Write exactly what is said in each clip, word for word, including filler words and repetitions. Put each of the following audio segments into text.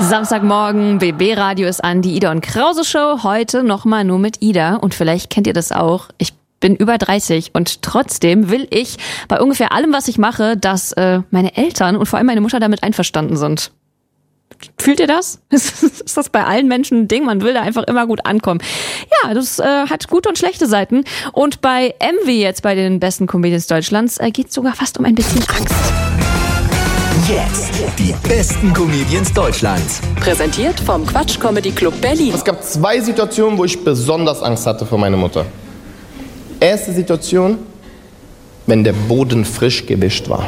Samstagmorgen, B B-Radio ist an, die Ida und Krause Show. Heute nochmal nur mit Ida. Und vielleicht kennt ihr das auch. Ich bin über dreißig und trotzdem will ich bei ungefähr allem, was ich mache, dass äh, meine Eltern und vor allem meine Mutter damit einverstanden sind. Fühlt ihr das? Ist das bei allen Menschen ein Ding? Man will da einfach immer gut ankommen. Ja, das äh, hat gute und schlechte Seiten. Und bei M V jetzt, bei den besten Comedians Deutschlands, äh, geht es sogar fast um ein bisschen Angst. Jetzt die besten Comedians Deutschlands. Präsentiert vom Quatsch Comedy Club Berlin. Es gab zwei Situationen, wo ich besonders Angst hatte vor meiner Mutter. Erste Situation, wenn der Boden frisch gewischt war.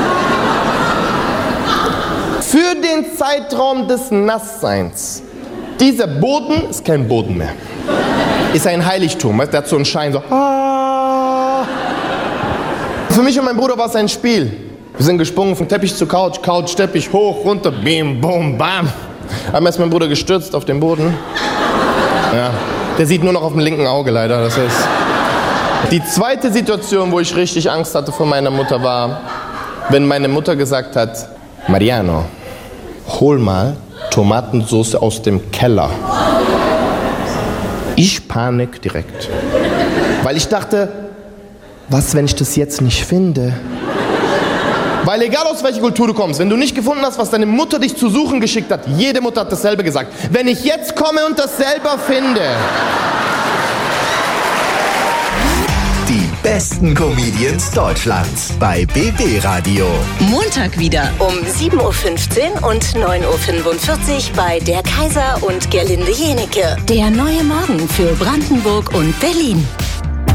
Für den Zeitraum des Nassseins. Dieser Boden ist kein Boden mehr. Ist ein Heiligtum. Der hat so einen Schein, so. Ah. Für mich und meinen Bruder war es ein Spiel. Wir sind gesprungen von Teppich zu Couch, Couch, Teppich, hoch, runter, bim, bum, bam. Einmal ist mein Bruder gestürzt auf den Boden. Ja, der sieht nur noch auf dem linken Auge leider. Das ist. Die zweite Situation, wo ich richtig Angst hatte vor meiner Mutter, war, wenn meine Mutter gesagt hat, Mariano, hol mal Tomatensauce aus dem Keller. Ich panik direkt. Weil ich dachte, was, wenn ich das jetzt nicht finde? Weil egal aus welcher Kultur du kommst, wenn du nicht gefunden hast, was deine Mutter dich zu suchen geschickt hat, jede Mutter hat dasselbe gesagt. Wenn ich jetzt komme und das selber finde. Die besten Comedians Deutschlands bei B B-Radio. Montag wieder um sieben Uhr fünfzehn und neun Uhr fünfundvierzig bei Der Kaiser und Gerlinde Jenecke. Der neue Morgen für Brandenburg und Berlin.